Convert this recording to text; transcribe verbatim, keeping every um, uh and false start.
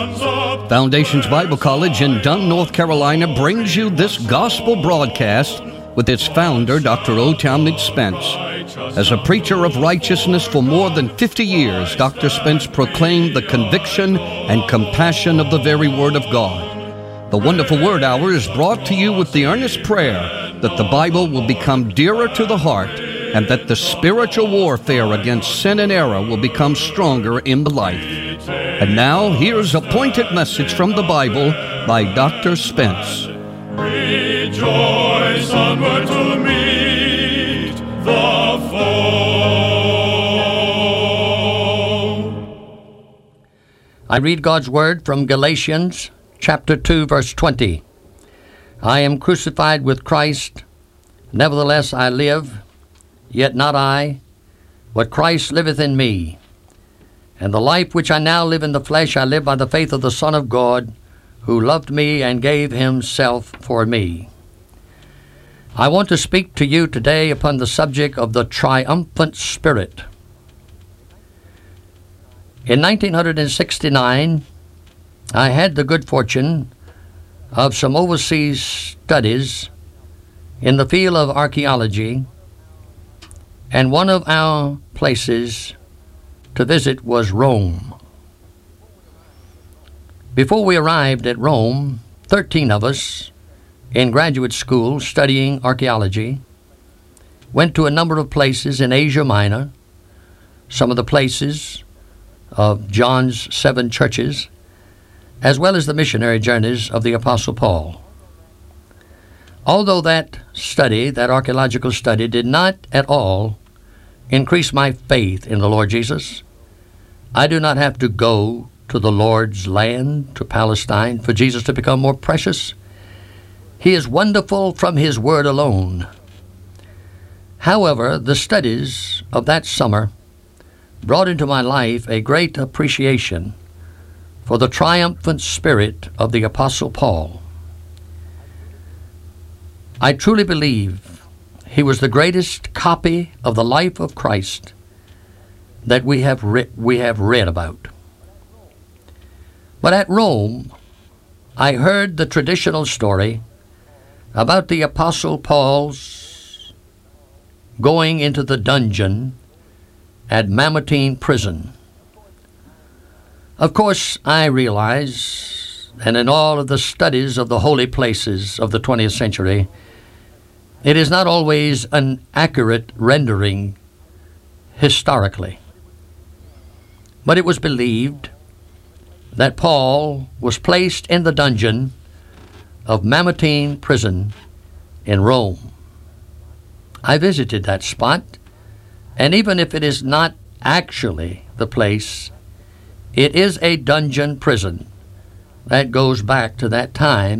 Foundations Bible College in Dunn, North Carolina brings you this gospel broadcast with its founder, Doctor O. Talmage Spence. As a preacher of righteousness for more than fifty years, Doctor Spence proclaimed the conviction and compassion of the very Word of God. The Wonderful Word Hour is brought to you with the earnest prayer that the Bible will become dearer to the heart and that the spiritual warfare against sin and error will become stronger in the life. And now, here's a pointed message from the Bible by Doctor Spence. Rejoice onward to meet the foe. I read God's Word from Galatians chapter two, verse twenty. I am crucified with Christ, nevertheless I live, yet not I, but Christ liveth in me. And the life which I now live in the flesh, I live by the faith of the Son of God, who loved me and gave himself for me. I want to speak to you today upon the subject of the triumphant spirit. In nineteen sixty-nine, I had the good fortune of some overseas studies in the field of archaeology, and one of our places to visit was Rome. Before we arrived at Rome, thirteen of us in graduate school studying archaeology went to a number of places in Asia Minor, some of the places of John's seven churches, as well as the missionary journeys of the Apostle Paul. Although that study, that archaeological study, did not at all increase my faith in the Lord Jesus, I do not have to go to the Lord's land, to Palestine, for Jesus to become more precious. He is wonderful from His Word alone. However, the studies of that summer brought into my life a great appreciation for the triumphant spirit of the Apostle Paul. I truly believe he was the greatest copy of the life of Christ that we have re- we have read about. But at Rome, I heard the traditional story about the Apostle Paul's going into the dungeon at Mamertine prison. Of course, I realize, and in all of the studies of the holy places of the twentieth century, it is not always an accurate rendering historically. But it was believed that Paul was placed in the dungeon of Mamertine prison in Rome. I visited that spot, and even if it is not actually the place, it is a dungeon prison that goes back to that time